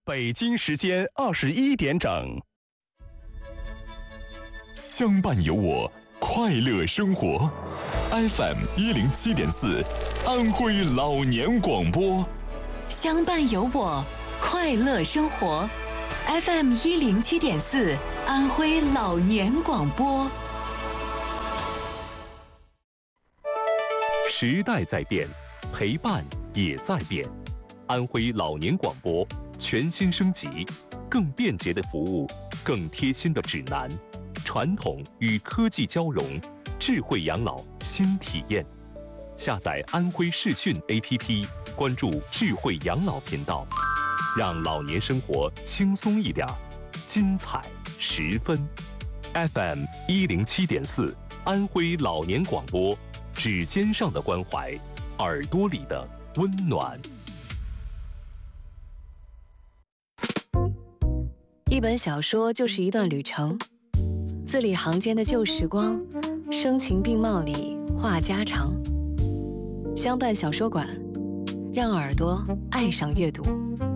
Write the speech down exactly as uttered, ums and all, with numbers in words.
北京时间二十一点整。 相伴有我，快乐生活。F M 一零七点四，安徽老年广播。 相伴有我，快乐生活。F M 一零七点四，安徽老年广播。 时代在变，陪伴也在变。安徽老年广播全新升级，更便捷的服务，更贴心的指南，传统与科技交融，智慧养老新体验。下载安徽视讯 A P P， 关注智慧养老频道，让老年生活轻松一点，精彩十分。F M 一零七点四，安徽老年广播，指尖上的关怀，耳朵里的温暖。 一本小说就是一段旅程，字里行间的旧时光，声情并茂里话家常。相伴小说馆，让耳朵爱上阅读。